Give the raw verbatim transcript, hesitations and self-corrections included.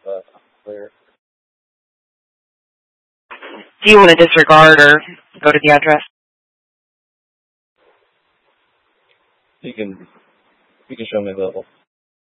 but clear. Do you want to disregard or go to the address? You can, you can show me the level.